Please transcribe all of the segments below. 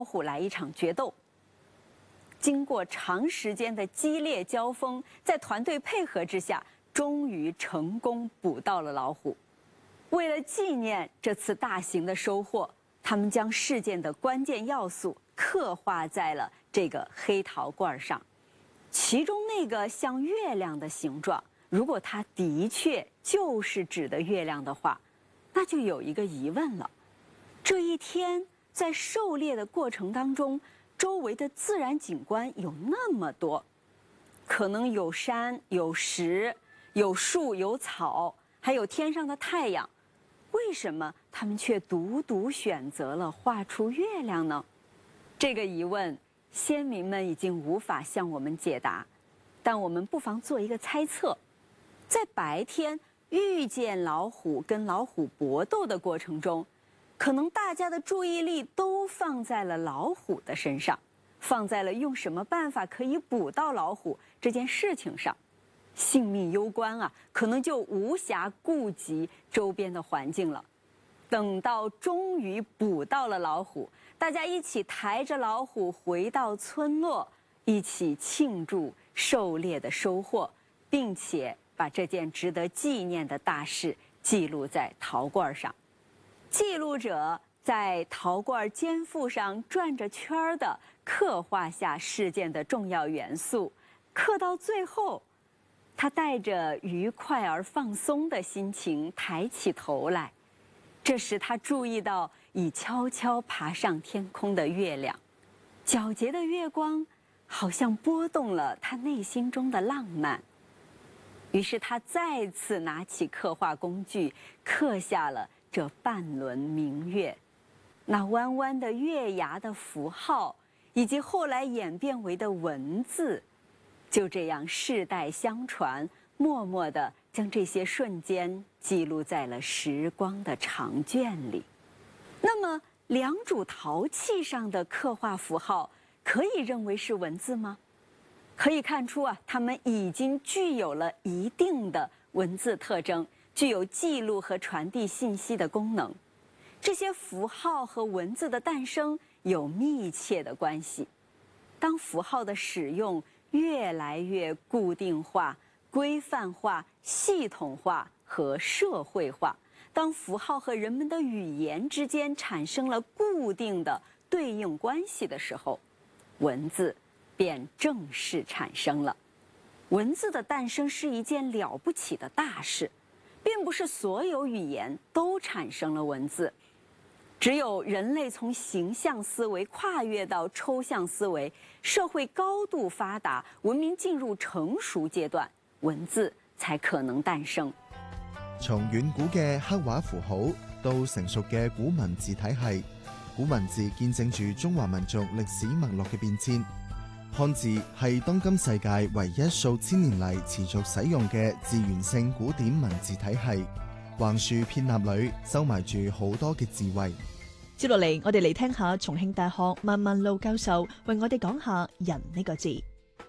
虎来一场决斗。经过长时间的激烈交锋，在团队配合之下，终于成功捕到了老虎。为了纪念这次大型的收获，他们将事件的关键要素刻画在了这个黑陶罐上。其中那个像月亮的形状，如果它的确就是指的月亮的话，那就有一个疑问了：这一天在狩猎的过程当中，周围的自然景观有那么多，可能有山、有石、有树、有草，还有天上的太阳，为什么他们却独独选择了画出月亮呢？这个疑问，先民们已经无法向我们解答，但我们不妨做一个猜测：在白天遇见老虎跟老虎搏斗的过程中，可能大家的注意力都放在了老虎的身上，放在了用什么办法可以捕到老虎这件事情上。性命攸关啊，可能就无暇顾及周边的环境了。等到终于捕到了老虎，大家一起抬着老虎回到村落，一起庆祝狩猎的收获，并且把这件值得纪念的大事记录在陶罐上。记录者在陶罐肩腹上转着圈儿地刻画下事件的重要元素，刻到最后，他带着愉快而放松的心情抬起头来。这时他注意到已悄悄爬上天空的月亮，皎洁的月光好像拨动了他内心中的浪漫。于是他再次拿起刻画工具，刻下了这半轮明月。那弯弯的月牙的符号，以及后来演变为的文字，就这样世代相传，默默地将这些瞬间记录在了时光的长卷里。那么良渚陶器上的刻画符号可以认为是文字吗？可以看出啊，它们已经具有了一定的文字特征，具有记录和传递信息的功能。这些符号和文字的诞生有密切的关系。当符号的使用越来越固定化、规范化、系统化和社会化，当符号和人们的语言之间产生了固定的对应关系的时候，文字便正式产生了。文字的诞生是一件了不起的大事，并不是所有语言都产生了文字。只有人类从形象思维跨越到抽象思維，社會高度發達，文明進入成熟階段，文字才可能誕生。 從遠古嘅刻畫符號到成熟嘅古文字體系，古文字見證住中華民族歷史脈絡嘅變遷。漢字係當今世界唯一數千年嚟持續使用嘅字源性古典文字體系，橫豎片捺裏收埋住好多嘅智慧。 接落嚟，我哋嚟聽下重慶大學萬萬路教授為我哋講下人呢個字。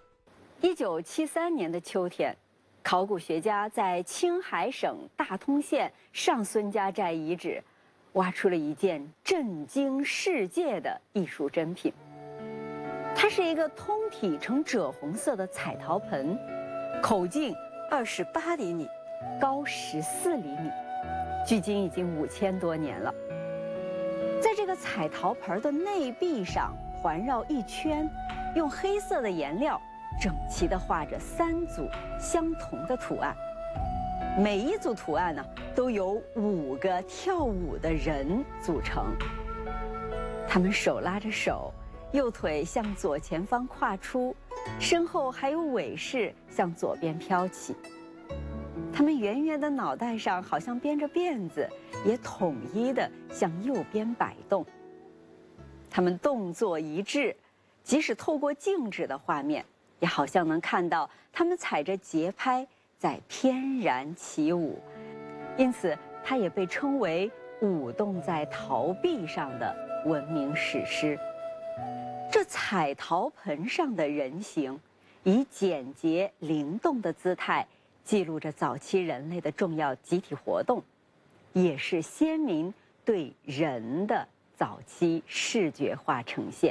1973年的秋天，考古學家在青海省大通縣上孫家寨遺址挖出了一件震驚世界的藝術珍品。它是一個通體呈赭紅色的彩陶盆，口徑28厘米，高14厘米，距今已經5000多年了。在這個彩陶盆的內壁上環繞一圈，用黑色的顏料整齊地畫着3組相同的圖案，每一組圖案呢都由5個跳舞的人組成，他們手拉着手，右腿向左前方跨出，身後還有尾飾向左邊飄起。他們圓圓的腦袋上好像編着辮子，也統一地向右邊擺動。他們動作一致，即使透過靜止的畫面，也好像能看到他們踩着節拍在翩然起舞。因此，它也被稱為舞動在陶壁上的文明史詩。這彩陶盆上的人形，以簡潔靈動的姿態記錄着早期人類的重要集體活動，也是先民對人的早期视觉化呈现。